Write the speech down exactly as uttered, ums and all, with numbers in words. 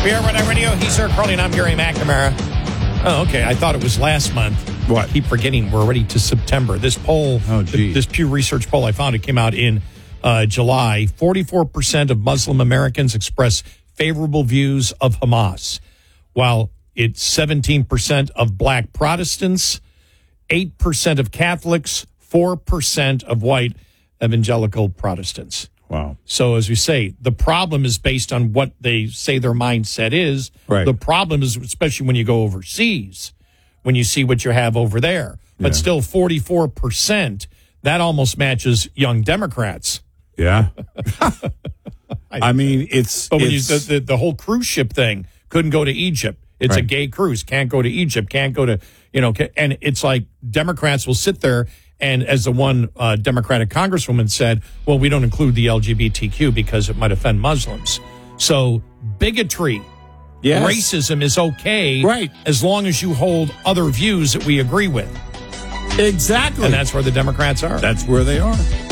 We are Red Eye Radio. He's Eric Carly, and I'm Gary McNamara. Oh, okay. I thought it was last month. What? I keep forgetting we're already to September. This poll, oh, geez. this Pew Research poll I found, it came out in uh, July. forty-four percent of Muslim Americans express favorable views of Hamas, while it's seventeen percent of black Protestants, eight percent of Catholics, four percent of white evangelical Protestants. Wow. So as we say, the problem is based on what they say their mindset is. Right. The problem is, especially when you go overseas, when you see what you have over there. But Yeah. still forty-four percent, that almost matches young Democrats. Yeah. I mean, it's... But when it's, you, the, the, the whole cruise ship thing, couldn't go to Egypt. It's Right. a gay cruise. Can't go to Egypt. Can't go to, you know, ca- and it's like Democrats will sit there and as the one uh, Democratic congresswoman said, well, we don't include the L G B T Q because it might offend Muslims. So bigotry, yes. racism is okay, Right. as long as you hold other views that we agree with. Exactly. And that's where the Democrats are. That's where they are.